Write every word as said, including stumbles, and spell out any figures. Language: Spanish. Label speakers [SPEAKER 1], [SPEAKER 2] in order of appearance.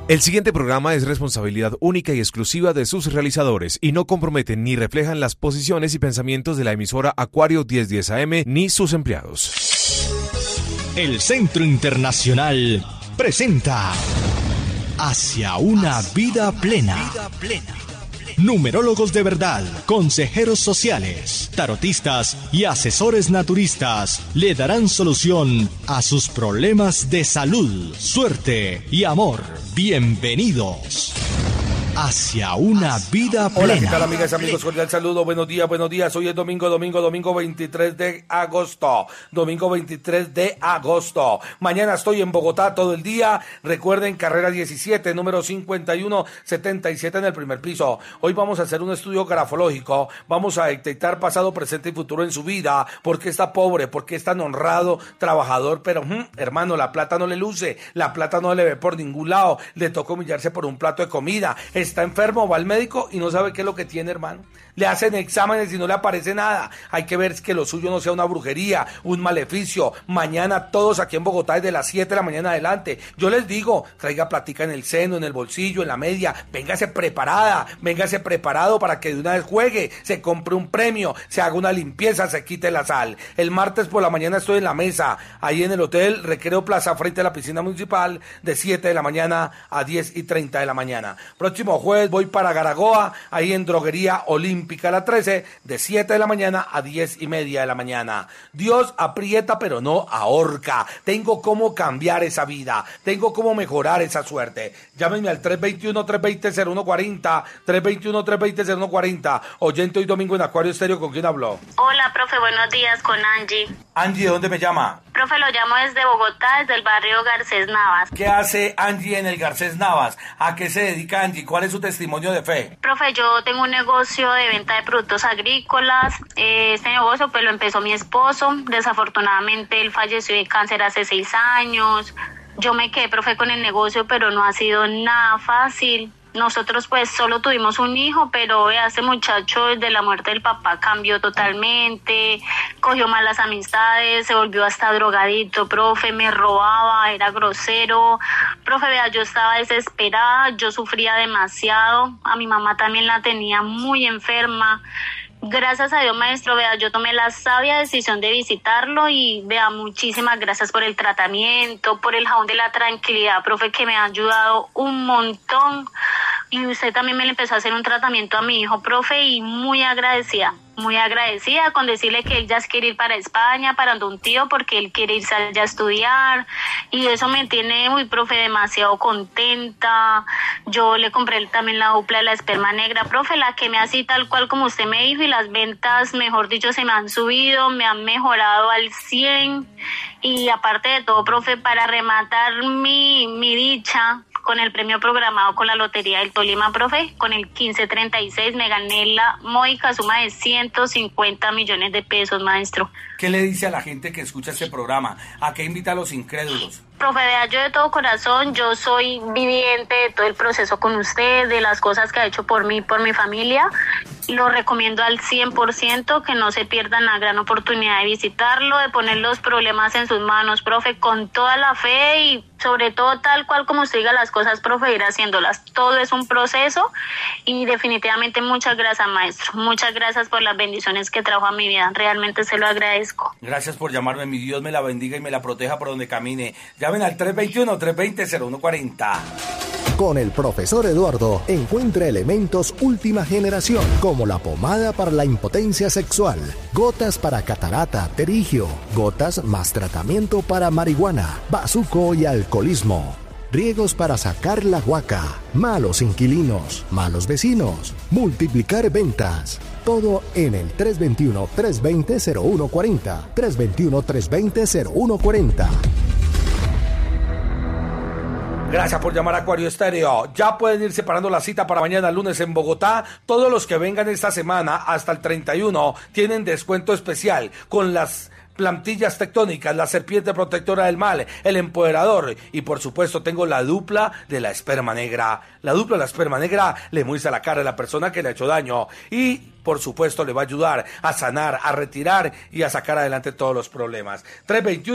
[SPEAKER 1] El siguiente programa es responsabilidad única y exclusiva de sus realizadores y no comprometen ni reflejan las posiciones y pensamientos de la emisora Acuario diez diez A M ni sus empleados.
[SPEAKER 2] El Centro Internacional presenta Hacia una vida plena. Numerólogos de verdad, consejeros sociales, tarotistas y asesores naturistas le darán solución a sus problemas de salud, suerte y amor. Bienvenidos hacia una vida plena.
[SPEAKER 3] Hola, ¿qué tal, amigas y amigos? Cordial saludo, buenos días, buenos días. Hoy es domingo, domingo, domingo veintitrés de agosto. Domingo veintitrés de agosto. Mañana estoy en Bogotá todo el día. Recuerden, carrera diecisiete, número cincuenta y uno setenta y siete en el primer piso. Hoy vamos a hacer un estudio grafológico. Vamos a detectar pasado, presente y futuro en su vida. ¿Por qué está pobre? ¿Por qué es tan honrado, trabajador? Pero, hmm, hermano, la plata no le luce. La plata no le ve por ningún lado. Le toca humillarse por un plato de comida. Está enfermo, va al médico y no sabe qué es lo que tiene, hermano. Le hacen exámenes y no le aparece nada. Hay que ver que lo suyo no sea una brujería, un maleficio. Mañana todos aquí en Bogotá desde las siete de la mañana adelante. Yo les digo, traiga platica en el seno, en el bolsillo, en la media. Véngase preparada, véngase preparado para que de una vez juegue, se compre un premio, se haga una limpieza, se quite la sal. El martes por la mañana estoy en la mesa, ahí en el hotel Recreo Plaza, frente a la piscina municipal, de siete de la mañana a diez y treinta de la mañana. Próximo jueves voy para Garagoa, ahí en Droguería Olímpica la trece, de siete de la mañana a diez y media de la mañana. Dios aprieta pero no ahorca. Tengo cómo cambiar esa vida, tengo cómo mejorar esa suerte. Llámenme al tres dos uno, tres dos cero, cero uno cuatro cero, tres dos uno, tres dos cero, cero uno cuatro cero. Oyente hoy domingo en Acuario Estéreo, ¿con quién habló?
[SPEAKER 4] Hola, profe, buenos días, con Angie.
[SPEAKER 3] Angie, ¿de dónde me llama?
[SPEAKER 4] Profe, lo llamo desde Bogotá, desde el barrio Garcés Navas.
[SPEAKER 3] ¿Qué hace Angie en el Garcés Navas? ¿A qué se dedica Angie? ¿Cuál es su testimonio de fe?
[SPEAKER 4] Profe, yo tengo un negocio de venta de productos agrícolas. Este negocio pues lo empezó mi esposo. Desafortunadamente él falleció de cáncer hace seis años. Yo me quedé, profe, con el negocio, pero no ha sido nada fácil. Nosotros pues solo tuvimos un hijo, pero este muchacho desde la muerte del papá cambió totalmente, cogió malas amistades, se volvió hasta drogadito, profe, me robaba, era grosero. Profe, vea, yo estaba desesperada, yo sufría demasiado, a mi mamá también la tenía muy enferma. Gracias a Dios, maestro, vea, yo tomé la sabia decisión de visitarlo y vea, muchísimas gracias por el tratamiento, por el jabón de la tranquilidad, profe, que me ha ayudado un montón. Y usted también me le empezó a hacer un tratamiento a mi hijo, profe, y muy agradecida, muy agradecida con decirle que él ya quiere ir para España, para donde un tío, porque él quiere irse allá a estudiar, y eso me tiene, muy profe, demasiado contenta. Yo le compré también la dupla de la esperma negra, profe, la que me así tal cual como usted me dijo, y las ventas, mejor dicho, se me han subido, me han mejorado al cien, y aparte de todo, profe, para rematar mi, mi dicha, con el premio programado con la Lotería del Tolima, profe, con el quince treinta y seis me gané la módica suma de ciento cincuenta millones de pesos, maestro.
[SPEAKER 3] ¿Qué le dice a la gente que escucha este programa? ¿A qué invita a los incrédulos?
[SPEAKER 4] Profe, vea, yo de todo corazón, yo soy viviente de todo el proceso con usted, de las cosas que ha hecho por mí, por mi familia. Lo recomiendo al cien por ciento, que no se pierdan la gran oportunidad de visitarlo, de poner los problemas en sus manos, profe, con toda la fe y sobre todo tal cual como usted diga las cosas, profe, ir haciéndolas. Todo es un proceso y definitivamente muchas gracias, maestro. Muchas gracias por las bendiciones que trajo a mi vida. Realmente se lo agradezco.
[SPEAKER 3] Gracias por llamarme. Mi Dios me la bendiga y me la proteja por donde camine. Llamen al tres dos uno, tres dos cero, cero uno cuatro cero.
[SPEAKER 2] Con el profesor Eduardo encuentra elementos última generación como la pomada para la impotencia sexual, gotas para catarata, terigio, gotas más tratamiento para marihuana, bazuco y alcoholismo, riegos para sacar la guaca, malos inquilinos, malos vecinos, multiplicar ventas. Todo en el tres dos uno, tres dos cero, cero uno cuatro cero, tres dos uno, tres dos cero, cero uno cuatro cero.
[SPEAKER 3] Gracias por llamar a Acuario Estéreo. Ya pueden ir separando la cita para mañana lunes en Bogotá. Todos los que vengan esta semana hasta el treinta y uno tienen descuento especial con las plantillas tectónicas, la serpiente protectora del mal, el empoderador y por supuesto tengo la dupla de la esperma negra. La dupla de la esperma negra le muestra la cara de la persona que le ha hecho daño y por supuesto le va a ayudar a sanar, a retirar y a sacar adelante todos los problemas. tres dos uno